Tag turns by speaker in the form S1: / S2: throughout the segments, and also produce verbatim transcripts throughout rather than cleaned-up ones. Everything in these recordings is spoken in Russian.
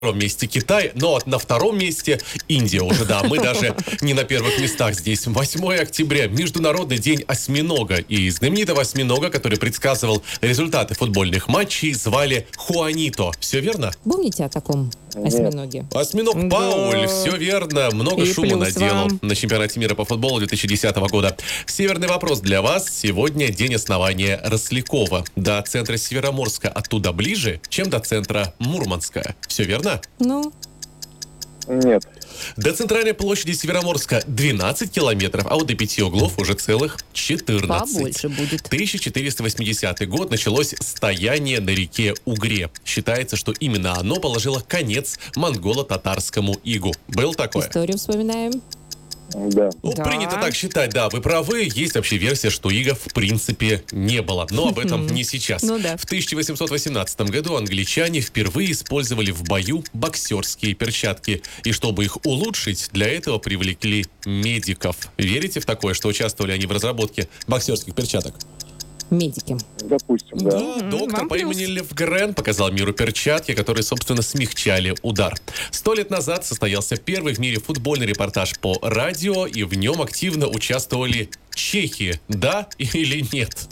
S1: первом месте Китай, но на втором месте Индия уже, да. Мы даже не на первых местах здесь. восьмое октября, Международный день осьминога. И знаменитого осьминога, который предсказывал результаты футбольных матчей, звали Хуанито. Все верно?
S2: Помните о таком осьминоге?
S1: Осьминог
S2: Да.
S1: Пауль, все верно. Много
S2: И
S1: шума
S2: плюс
S1: наделал
S2: вам.
S1: на чемпионате мира по футболу две тысячи десятого года. Северный вопрос для вас. Сегодня день основания Рослякова. До центра Североморска оттуда ближе, чем до центра Мурманска. Все верно?
S2: Ну,
S3: Нет.
S1: До центральной площади Североморска двенадцать километров, а вот до пяти углов уже целых четырнадцать.
S2: побольше будет.
S1: тысяча четыреста восьмидесятый год началось стояние на реке Угре. Считается, что именно оно положило конец монголо-татарскому игу. Был такое?
S2: Историю вспоминаем.
S3: Да.
S1: Ну,
S2: Да.
S1: принято так считать, да, вы правы. Есть вообще версия, что ига в принципе не было. Но об этом не сейчас.
S2: Ну да.
S1: В тысяча восемьсот восемнадцатом году англичане впервые использовали в бою боксерские перчатки. И чтобы их улучшить, для этого привлекли медиков. Верите в такое, что участвовали они в разработке боксерских перчаток?
S2: Медики.
S3: Допустим, да.
S1: Да, доктор
S2: вам
S1: по
S2: плюс.
S1: имени Лев Грен показал миру перчатки, которые, собственно, смягчали удар. Сто лет назад состоялся первый в мире футбольный репортаж по радио, и в нем активно участвовали чехи. Да или нет?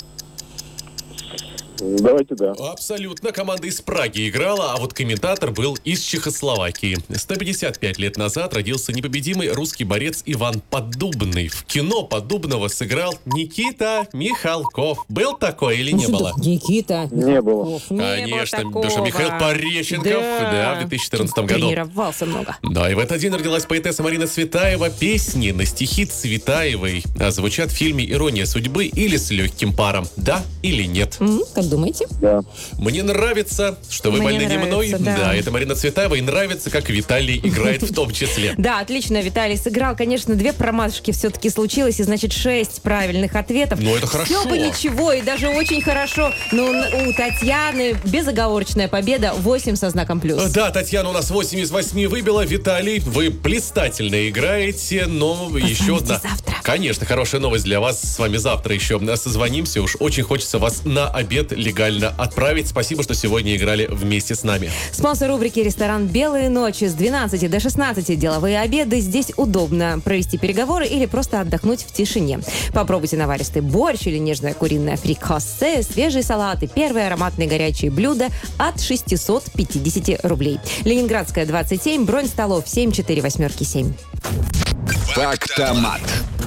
S3: Давайте да.
S1: Абсолютно. Команда из Праги играла, а вот комментатор был из Чехословакии. сто пятьдесят пять лет назад родился непобедимый русский борец Иван Поддубный. В кино Поддубного сыграл Никита Михалков. Был такой или не было?
S2: Никита.
S3: Не было.
S2: Михалков. Не
S1: Конечно,
S2: было
S1: потому что
S2: такого.
S1: Михаил Пореченков, да, в две тысячи четырнадцатом году.
S2: Тренировался много.
S1: Да, и в этот день родилась поэтесса Марина Цветаева. Песни на стихи Цветаевой а, звучат в фильме «Ирония судьбы» или «С легким паром». Да или нет?
S2: М, Как думаете?
S3: Да.
S1: Мне нравится, что вы
S2: Мне
S1: больны не мной.
S2: нравится, да.
S1: это Марина Цветаева. И нравится, как Виталий играет в том числе.
S2: Да, отлично, Виталий сыграл. Конечно, две промашки все-таки случилось, и, значит, шесть правильных ответов.
S1: Ну, это хорошо.
S2: Все бы ничего, и даже очень хорошо. Но у Татьяны безоговорочная победа, восемь со знаком плюс.
S1: Да, Татьяна у нас восемь из восьми выбила. Виталий, вы блистательно играете, но еще одна...
S2: завтра.
S1: Конечно, хорошая новость для вас. С вами завтра еще созвонимся. Уж очень хочется вас на обед легально отправить. Спасибо, что сегодня играли вместе с нами.
S2: Спонсор рубрики «Ресторан «Белые ночи» с двенадцати до шестнадцати. Деловые обеды. Здесь удобно провести переговоры или просто отдохнуть в тишине. Попробуйте наваристый борщ или нежное куриное фрикасе, свежие салаты, первые ароматные горячие блюда от шестисот пятидесяти рублей. Ленинградская, двадцать семь, бронь столов семь четыре восемь семь.
S4: Фактомат.